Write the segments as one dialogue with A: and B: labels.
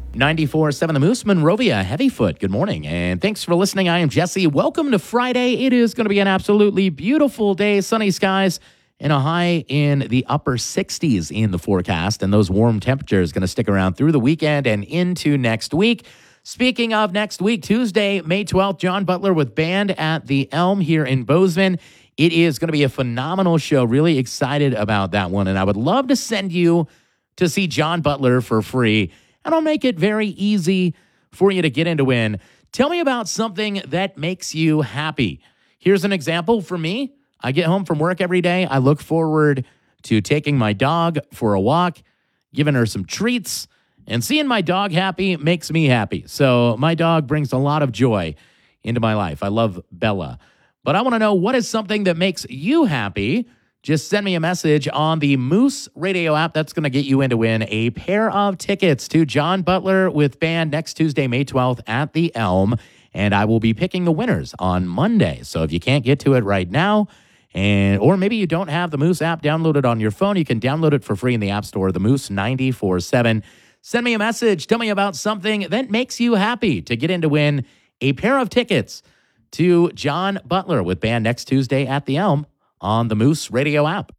A: 94.7 The Moose, Monrovia, Heavyfoot. Good morning, and thanks for listening. I am Jesse. Welcome to Friday. It is going to be an absolutely beautiful day, sunny skies, and a high in the upper 60s in the forecast, and those warm temperatures going to stick around through the weekend and into next week. Speaking of next week, Tuesday, May 12th, John Butler with Band at the Elm here in Bozeman. It is going to be a phenomenal show. Really excited about that one, and I would love to send you to see John Butler for free. And I'll make it very easy for you to get in to win. Tell me about something that makes you happy. Here's an example for me. I get home from work every day. I look forward to taking my dog for a walk, giving her some treats, and seeing my dog happy makes me happy. So my dog brings a lot of joy into my life. I love Bella. But I want to know, what is something that makes you happy? Just send me a message on the Moose Radio app. That's going to get you in to win a pair of tickets to John Butler with Band next Tuesday, May 12th at the Elm. And I will be picking the winners on Monday. So if you can't get to it right now, or maybe you don't have the Moose app downloaded on your phone, you can download it for free in the App Store, the Moose 94.7. Send me a message. Tell me about something that makes you happy to get in to win a pair of tickets to John Butler with Band next Tuesday at the Elm on the Moose Radio app.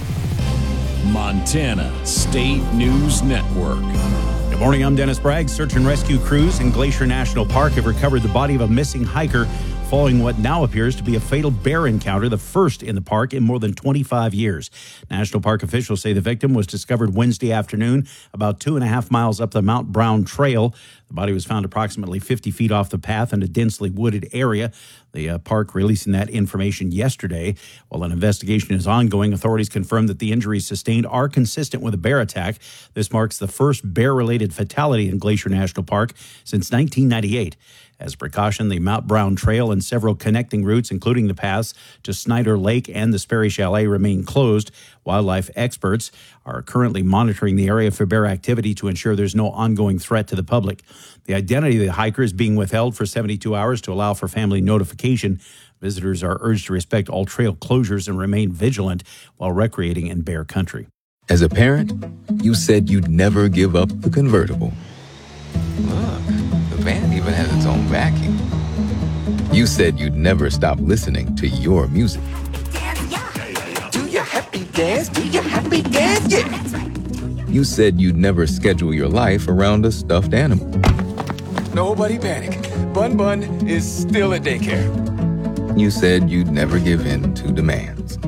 B: Montana State News Network.
C: Good morning, I'm Dennis Bragg. Search and rescue crews in Glacier National Park have recovered the body of a missing hiker following what now appears to be a fatal bear encounter, the first in the park in more than 25 years. National Park officials say the victim was discovered Wednesday afternoon about 2.5 miles up the Mount Brown Trail. The body was found approximately 50 feet off the path in a densely wooded area. The park releasing that information yesterday. While an investigation is ongoing, authorities confirmed that the injuries sustained are consistent with a bear attack. This marks the first bear-related fatality in Glacier National Park since 1998. As a precaution, the Mount Brown Trail and several connecting routes, including the paths to Snyder Lake and the Sperry Chalet, remain closed. Wildlife experts are currently monitoring the area for bear activity to ensure there's no ongoing threat to the public. The identity of the hiker is being withheld for 72 hours to allow for family notification. Visitors are urged to respect all trail closures and remain vigilant while recreating in bear country.
D: As a parent, you said you'd never give up the convertible. Look, the van even has its own vacuum. You said you'd never stop listening to your music.
E: Do your happy dance, do your happy dance, yeah.
D: You said you'd never schedule your life around a stuffed animal.
E: Nobody panic. Bun Bun is still at daycare.
D: You said you'd never give in to demands.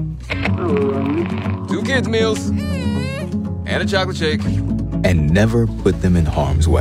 E: 2 kids' meals and a chocolate shake.
D: And never put them in harm's way.